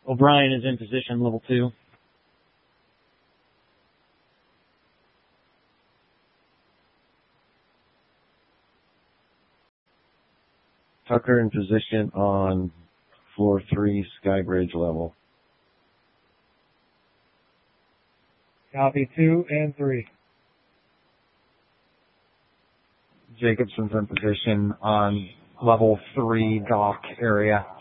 O'Brien is in position, level 2. Tucker in position on floor 3, Skybridge level. Copy 2 and 3. Jacobson's in position on level 3 dock area.